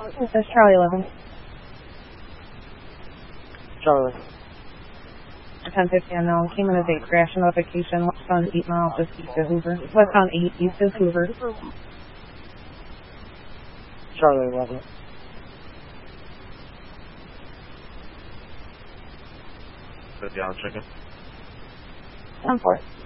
This is Charlie 11. Charlie. 1050 unknown. Came in as a crash notification. Westbound 8 miles just east of Hoover. Westbound 8 east of Hoover. Charlie 11. Put down chicken. 10-4.